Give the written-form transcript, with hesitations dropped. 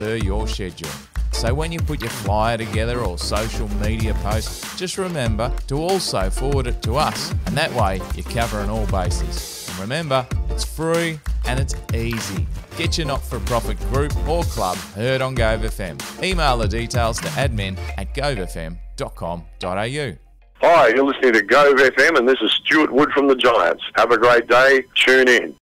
your schedule. So when you put your flyer together or social media post, just remember to also forward it to us, and that way you're covering all bases. And remember, it's free and it's easy. Get your not-for-profit group or club heard on Gove FM. Email the details to admin@govefm.com.au. Hi, you're listening to Gove FM and this is Stuart Wood from the Giants. Have a great day. Tune in.